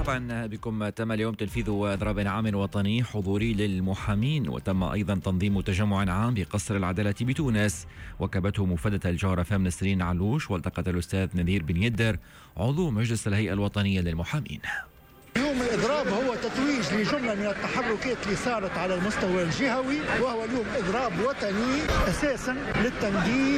مرحبا بكم. تم اليوم تنفيذ إضراب عام وطني حضوري للمحامين، وتم أيضا تنظيم تجمع عام بقصر العدالة بتونس، وكبته مفادة الجارة فهم نسرين علوش، والتقت الأستاذ نذير بن يدر عضو مجلس الهيئة الوطنية للمحامين. اليوم الإضراب هو تتويج لجملة من التحركات اللي صارت على المستوى الجهوي، وهو اليوم إضراب وطني أساسا للتنديد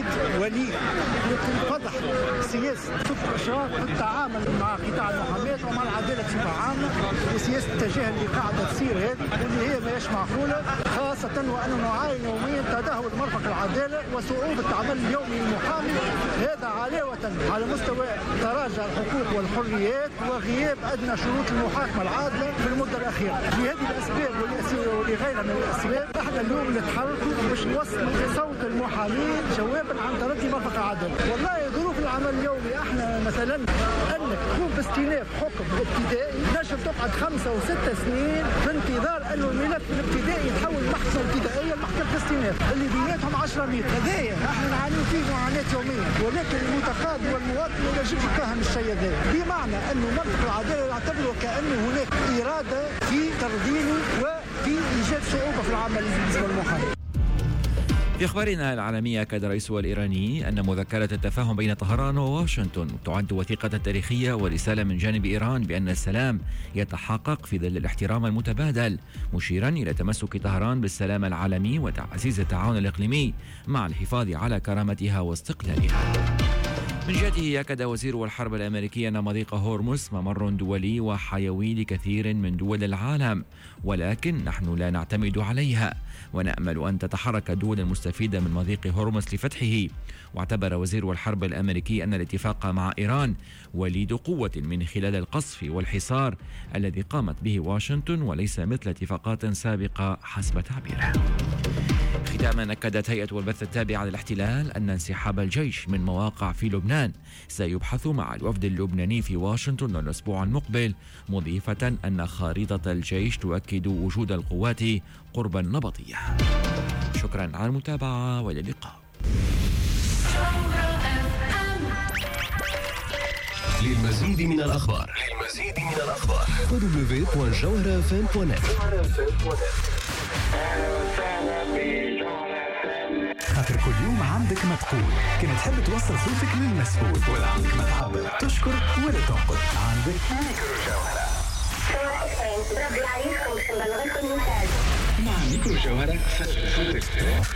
ولفضح سياسة صفر إشراف في التعامل مع قطاع المحاماة ومع العدالة بصفة عامة، وسياسة التجاهل اللي قاعدة تصير هذه واللي هي ماهيش معقولة، خاصة وأننا نعاني يوميا تدهور مرفق العدالة وصعوبة العمل اليومي للمحامي، هذا علاوة على مستوى تراجع الحقوق والحريات وغياب أدنى شروط المحاكمة العادلة في المدة الأخيرة. لهذه الأسباب ولغيرها من الأسباب احنا اليوم نتحركوا باش نوصلوا صوت المحامين جوابا عن تردي مرفق العدالة. والله ظروف العمل اليومي احنا مثلا انك تقوم باستئناف حكم ابتدائي نجم تقعد 5 و6 سنين في انتظار انه الملف الابتدائي يتحول محكمة ابتدائية لمحكمة استئناف اللي بيناتهم 10 متر. هذايا احنا نعاني فيه معاناة يومية، ولكن المتقاضي والمواطن ما يجبش يفهم الشيء هذا، بمعنى انه مرفق العدالة يعتبره كأنه هناك إرادة في ترضيله وفي إيجاد صعوبة في العمل بالنسبة للمحامي. في أخبارنا العالمية، أكد الرئيس الإيراني أن مذكرة التفاهم بين طهران وواشنطن تعد وثيقة تاريخية ورسالة من جانب إيران بأن السلام يتحقق في ظل الاحترام المتبادل، مشيرا إلى تمسك طهران بالسلام العالمي وتعزيز التعاون الإقليمي مع الحفاظ على كرامتها واستقلالها. من جهته، أكد وزير الحرب الأمريكي أن مضيق هورموز ممر دولي وحيوي لكثير من دول العالم، ولكن نحن لا نعتمد عليها ونأمل أن تتحرك الدول المستفيدة من مضيق هورموز لفتحه. واعتبر وزير الحرب الأمريكي أن الاتفاق مع إيران وليد قوة من خلال القصف والحصار الذي قامت به واشنطن، وليس مثل اتفاقات سابقة حسب تعبيره. ختاما، أكدت هيئة البث التابعة للاحتلال أن انسحاب الجيش من مواقع في لبنان سيبحث مع الوفد اللبناني في واشنطن الأسبوع المقبل، مضيفة أن خارطة الجيش تؤكد وجود القوات قرب النبطية. شكرا على المتابعة وإلى اللقاء. للمزيد من الأخبار www.jawharafm.net. خاطر كل يوم عندك ما تقول، كما تحب توصل صوتك للمسؤول ولا عندك ما تعبر، تشكر ولا تنقد، عندك ميكرو جوهرة. مع ميكرو جوهرة فتح صوتك.